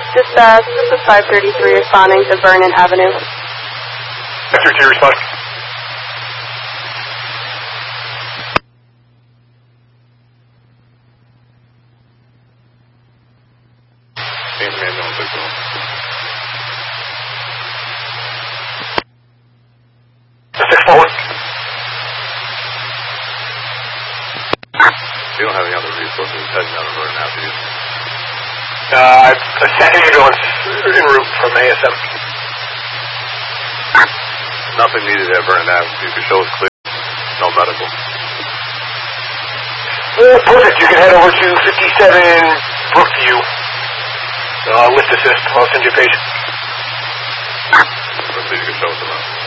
Dispatch, this is 533 responding to Vernon Avenue. 532 responding. You don't have any other resources heading down to Vernon Avenue? A second ambulance en route from ASM. Nothing needed at Vernon Avenue. You can show us clear. No medical. Perfect. You can head over to 57 Brookview. Lift assist. I'll send you a patient. Let's see if you can show us around.